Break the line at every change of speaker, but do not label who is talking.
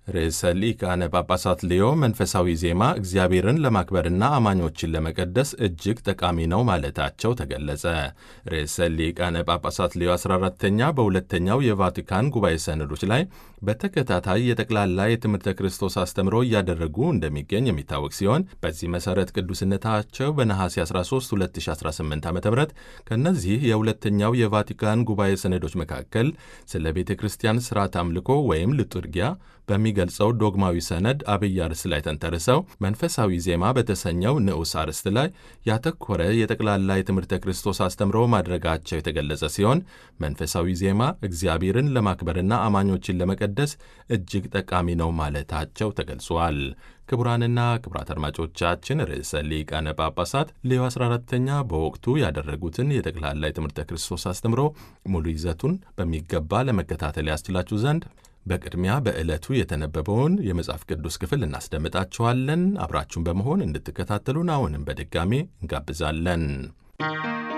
ርዕሰ ሊቃነ ጳጳሳት ሌዮ መንፈሳዊ ዜማ እግዚአብሔርን ለማክበርና አማኞችን ለመቀደስ እጅግ ጠቃሚ ነው ማለታቸው ተገለጸ። ርዕሰ ሊቃነ ጳጳሳት ሌዮ 14ኛ በሁለተኛው የቫቲካን ጉባኤ ሰነዶች ላይ በተከታታይ የጠቅላላ የትምህርተ ክርስቶስ አስተምሮ እያደረጉ እንደሚገኝ የሚታወቅ ሲሆን በዚህ መሠረት ቅዱስነታቸው በነሐሴ 13 2018 ዓ.ም ከእነዚህ የሁለተኛው የቫቲካን ጉባኤ ሰነዶች መካከል ስለ ቤተ ክርስቲያን ሥርዓት አምልኮ ወይም ልጡርጊያ በሚገልጸው ዶግማዊ ሰነድ አብይ አርዕስት ላይ ተንተርሰው መንፈሳዊ ዜማ በተሰኘው ንዑስ አርዕስት ላይ ያተኮረ የጠቅላላ የትምህርተ ክርስቶስ አስተምሮ ማድረጋቸው የተገለጸ ሲሆን መንፈሳዊ ዜማ እግዚአብሔርን ለማክበርና አማኞችን ለመቀደስ እጅግ ጠቃሚ ነው ማለታቸው ተገልጿል። ክቡራንና ክቡራት አድማጮቻችን ርዕሰ ሊቃነ ጳጳሳት ሌዮ 14ኛ በወቅቱ ያደረጉትን የጠቅላላ የትምህርተ ክርስቶስ አስተምሮ ሙሉ ይዘቱን በሚገባ ለመከታተል ያስችላችሁ ዘንድ በቅድሚያ በዕለቱ የተነበበውን የመጽሐፍ ቅዱስ ክፍል እናስደምጣችኋለን። አብራችሁን በመሆን እንድትከታተሉን አሁንም በድጋሚ እንጋብዛለን።